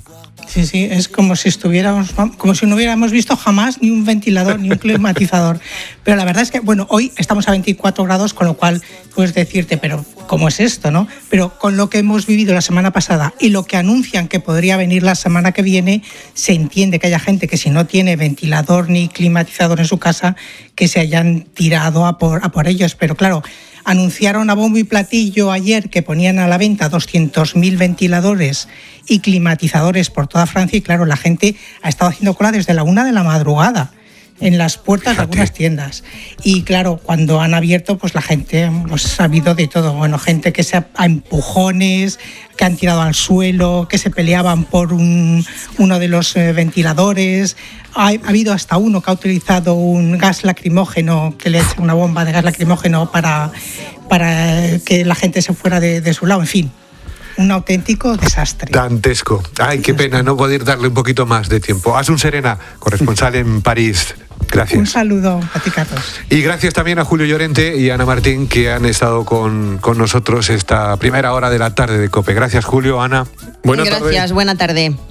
Sí, sí, es como si no hubiéramos visto jamás ni un ventilador ni un climatizador. Pero la verdad es que, bueno, hoy estamos a 24 grados, con lo cual puedes decirte, pero ¿cómo es esto, no? Pero con lo que hemos vivido la semana pasada y lo que anuncian que podría venir la semana que viene, se entiende que haya gente que si no tiene ventilador ni climatizador en su casa, que se hayan tirado a por ellos. Pero claro, anunciaron a bombo y platillo ayer que ponían a la venta 200.000 ventiladores y climatizadores por toda Francia y claro, la gente ha estado haciendo cola desde la 1 de la madrugada en las puertas de algunas tiendas. Y claro, cuando han abierto, pues la gente pues, ha habido de todo. Bueno, gente que a empujones, que han tirado al suelo, que se peleaban por uno de los ventiladores. Ha habido hasta uno que ha utilizado un gas lacrimógeno, que le echa una bomba de gas lacrimógeno para que la gente se fuera de su lado. En fin, un auténtico desastre. Dantesco. Ay, qué pena no poder darle un poquito más de tiempo. Asun Serena, corresponsal en París. Gracias. Un saludo a ti, Carlos. Y gracias también a Julio Llorente y a Ana Martín, que han estado con nosotros esta primera hora de la tarde de COPE. Gracias, Julio, Ana. Gracias, buena tarde.